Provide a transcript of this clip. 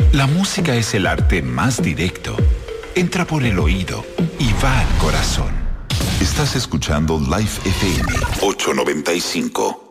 La música es el arte más directo. Entra por el oído y va al corazón. Estás escuchando Live FM 895.